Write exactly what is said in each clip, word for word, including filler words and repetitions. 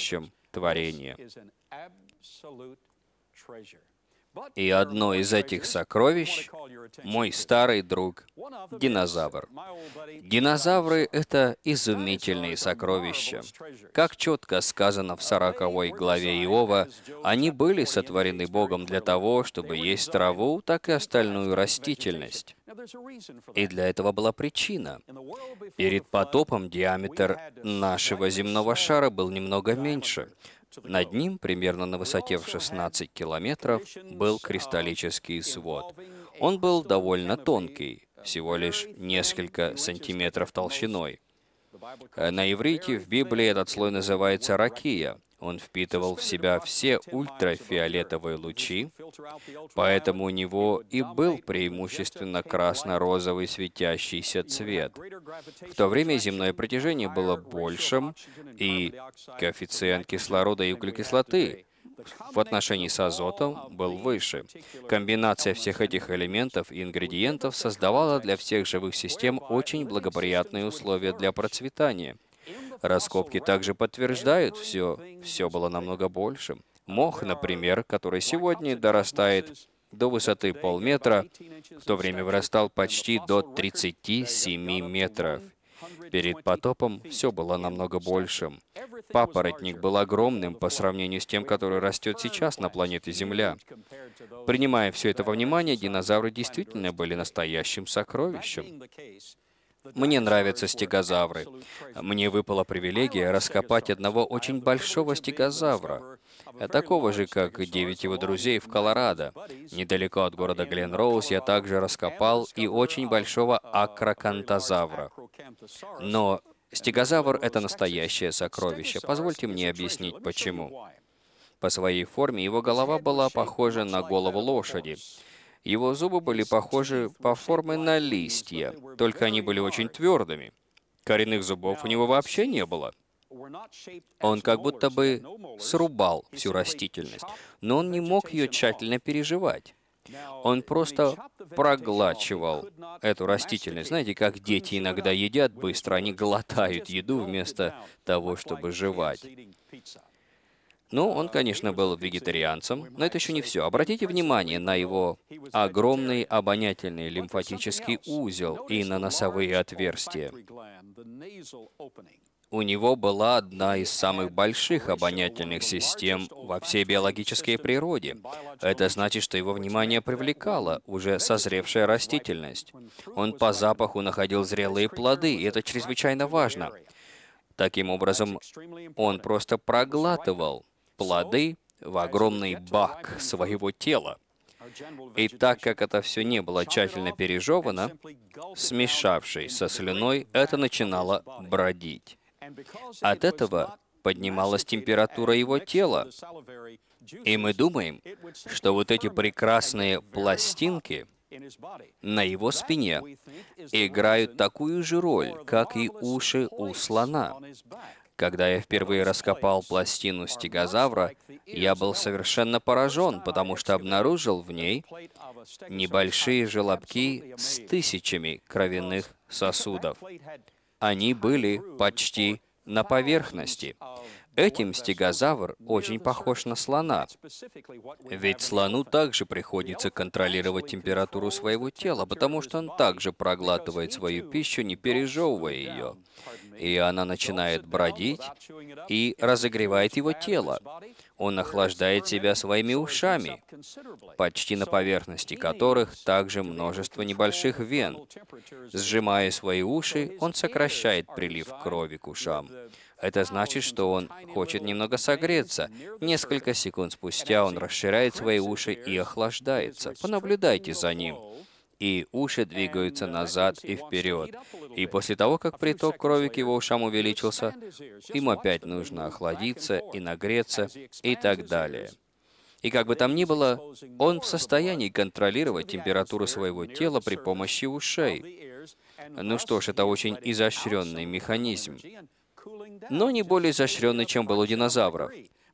сокровищем творения. И одно из этих сокровищ — мой старый друг — динозавр. Динозавры — это изумительные сокровища. Как четко сказано в сороковой главе Иова, они были сотворены Богом для того, чтобы есть траву, так и остальную растительность. И для этого была причина. Перед потопом диаметр нашего земного шара был немного меньше. Над ним, примерно на высоте в шестнадцать километров, был кристаллический свод. Он был довольно тонкий, всего лишь несколько сантиметров толщиной. На иврите в Библии этот слой называется ракия. Он впитывал в себя все ультрафиолетовые лучи, поэтому у него и был преимущественно красно-розовый светящийся цвет. В то время земное притяжение было большим, и коэффициент кислорода и углекислоты в отношении с азотом был выше. Комбинация всех этих элементов и ингредиентов создавала для всех живых систем очень благоприятные условия для процветания. Раскопки также подтверждают, все, все было намного больше. Мох, например, который сегодня дорастает до высоты полметра, в то время вырастал почти до тридцати семи метров. Перед потопом все было намного большим. Папоротник был огромным по сравнению с тем, который растет сейчас на планете Земля. Принимая все это во внимание, динозавры действительно были настоящим сокровищем. Мне нравятся стегозавры. Мне выпала привилегия раскопать одного очень большого стегозавра, такого же, как девять его друзей в Колорадо. Недалеко от города Гленроуз я также раскопал и очень большого акрокантозавра. Но стегозавр — это настоящее сокровище. Позвольте мне объяснить, почему. По своей форме его голова была похожа на голову лошади. Его зубы были похожи по форме на листья, только они были очень твердыми. Коренных зубов у него вообще не было. Он как будто бы срубал всю растительность, но он не мог ее тщательно переживать. Он просто проглачивал эту растительность. Знаете, как дети иногда едят быстро, они глотают еду вместо того, чтобы жевать. Ну, он, конечно, был вегетарианцем, но это еще не все. Обратите внимание на его огромный обонятельный лимфатический узел и на носовые отверстия. У него была одна из самых больших обонятельных систем во всей биологической природе. Это значит, что его внимание привлекала уже созревшая растительность. Он по запаху находил зрелые плоды, и это чрезвычайно важно. Таким образом, он просто проглатывал плоды в огромный бак своего тела. И так как это все не было тщательно пережевано, смешавшись со слюной, это начинало бродить. От этого поднималась температура его тела. И мы думаем, что вот эти прекрасные пластинки на его спине играют такую же роль, как и уши у слона. Когда я впервые раскопал пластину стегозавра, я был совершенно поражен, потому что обнаружил в ней небольшие желобки с тысячами кровяных сосудов. Они были почти на поверхности. Этим стегозавр очень похож на слона. Ведь слону также приходится контролировать температуру своего тела, потому что он также проглатывает свою пищу, не пережевывая ее. И она начинает бродить и разогревает его тело. Он охлаждает себя своими ушами, почти на поверхности которых также множество небольших вен. Сжимая свои уши, он сокращает прилив крови к ушам. Это значит, что он хочет немного согреться. Несколько секунд спустя он расширяет свои уши и охлаждается. Понаблюдайте за ним. И уши двигаются назад и вперед. И после того, как приток крови к его ушам увеличился, им опять нужно охладиться и нагреться и так далее. И как бы там ни было, он в состоянии контролировать температуру своего тела при помощи ушей. Ну что ж, это очень изощренный механизм, но не более изощренный, чем был у динозавров.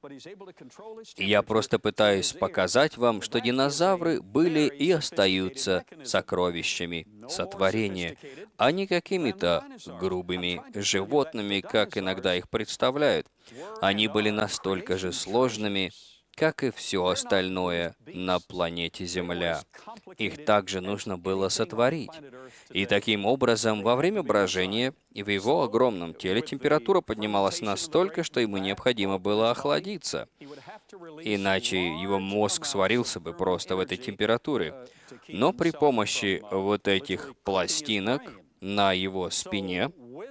Я просто пытаюсь показать вам, что динозавры были и остаются сокровищами сотворения, а не какими-то грубыми животными, как иногда их представляют. Они были настолько же сложными, как и все остальное на планете Земля. Их также нужно было сотворить. И таким образом, во время брожения и в его огромном теле температура поднималась настолько, что ему необходимо было охладиться. Иначе его мозг сварился бы просто в этой температуре. Но при помощи вот этих пластинок на его спине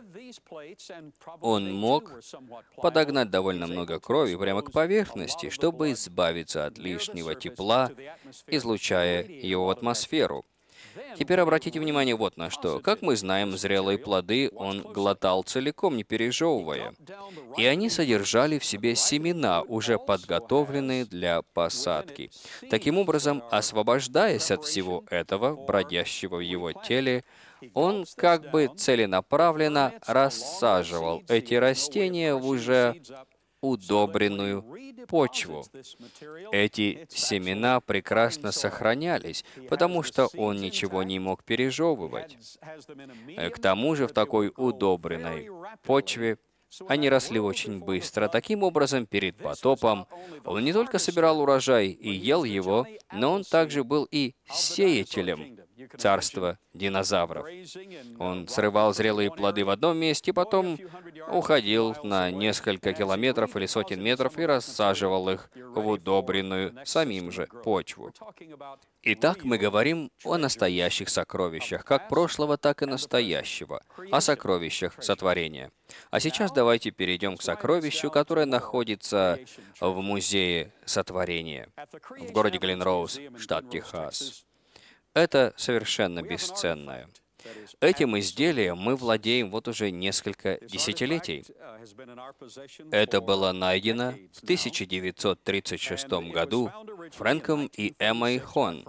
он мог подогнать довольно много крови прямо к поверхности, чтобы избавиться от лишнего тепла, излучая его в атмосферу. Теперь обратите внимание вот на что. Как мы знаем, зрелые плоды он глотал целиком, не пережевывая. И они содержали в себе семена, уже подготовленные для посадки. Таким образом, освобождаясь от всего этого, бродящего в его теле, он как бы целенаправленно рассаживал эти растения в уже удобренную почву. Эти семена прекрасно сохранялись, потому что он ничего не мог пережевывать. К тому же в такой удобренной почве они росли очень быстро. Таким образом, перед потопом он не только собирал урожай и ел его, но он также был и сеятелем царства динозавров. Он срывал зрелые плоды в одном месте, потом уходил на несколько километров или сотен метров и рассаживал их в удобренную самим же почву. Итак, мы говорим о настоящих сокровищах, как прошлого, так и настоящего, о сокровищах сотворения. А сейчас давайте перейдем к сокровищу, которое находится в Музее сотворения в городе Глен-Роуз, штат Техас. Это совершенно бесценное. Этим изделием мы владеем вот уже несколько десятилетий. Это было найдено в тысяча девятьсот тридцать шестом году Фрэнком и Эммой Хон.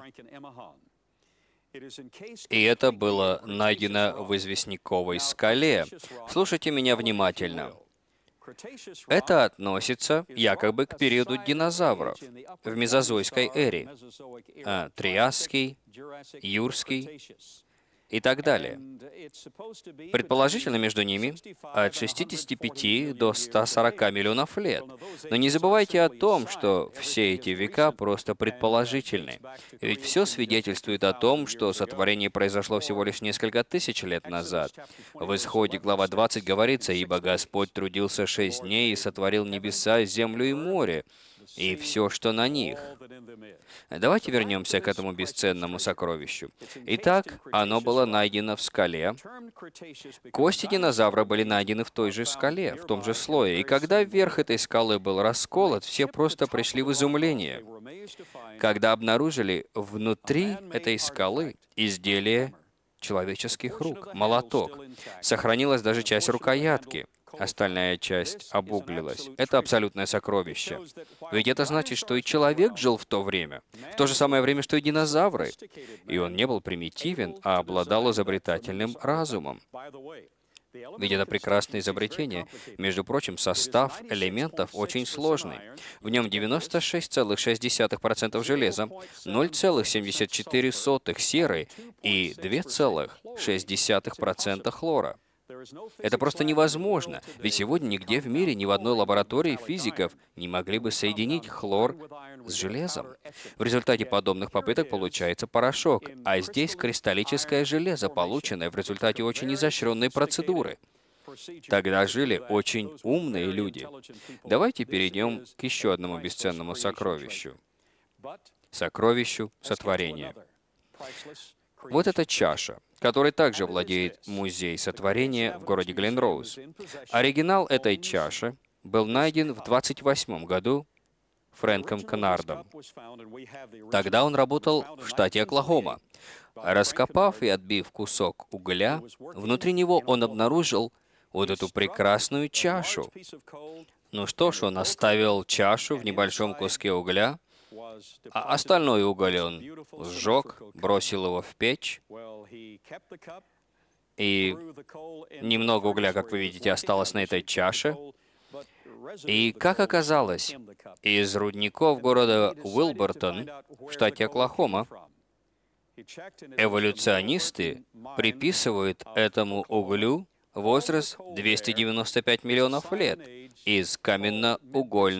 И это было найдено в известняковой скале. Слушайте меня внимательно. Это относится якобы к периоду динозавров в мезозойской эре, а, Триасский, Юрский и так далее. Предположительно, между ними от шестидесяти пяти до ста сорока миллионов лет. Но не забывайте о том, что все эти века просто предположительны. Ведь все свидетельствует о том, что сотворение произошло всего лишь несколько тысяч лет назад. В Исходе глава двадцать говорится: «Ибо Господь трудился шесть дней и сотворил небеса, землю и море, и все, что на них». Давайте вернемся к этому бесценному сокровищу. Итак, оно было найдено в скале. Кости динозавра были найдены в той же скале, в том же слое. И когда верх этой скалы был расколот, все просто пришли в изумление, когда обнаружили внутри этой скалы изделие человеческих рук, молоток. Сохранилась даже часть рукоятки. Остальная часть обуглилась. Это абсолютное сокровище. Ведь это значит, что и человек жил в то время, в то же самое время, что и динозавры. И он не был примитивен, а обладал изобретательным разумом. Ведь это прекрасное изобретение. Между прочим, состав элементов очень сложный. В нем девяносто шесть целых шесть десятых процента железа, ноль целых семьдесят четыре сотых серы и два целых шесть десятых процента хлора. Это просто невозможно, ведь сегодня нигде в мире, ни в одной лаборатории физиков не могли бы соединить хлор с железом. В результате подобных попыток получается порошок, а здесь кристаллическое железо, полученное в результате очень изощренной процедуры. Тогда жили очень умные люди. Давайте перейдем к еще одному бесценному сокровищу. Сокровищу сотворения. Вот эта чаша, которой также владеет Музей сотворения в городе Глен-Роуз. Оригинал этой чаши был найден в двадцать восьмом году Фрэнком Кеннардом. Тогда он работал в штате Оклахома. Раскопав и отбив кусок угля, внутри него он обнаружил вот эту прекрасную чашу. Ну что ж, он оставил чашу в небольшом куске угля, а остальной уголь он сжег, бросил его в печь, и немного угля, как вы видите, осталось на этой чаше. И, как оказалось, из рудников города Уилбертон в штате Оклахома эволюционисты приписывают этому углю возраст двести девяносто пять миллионов лет из каменно-угольной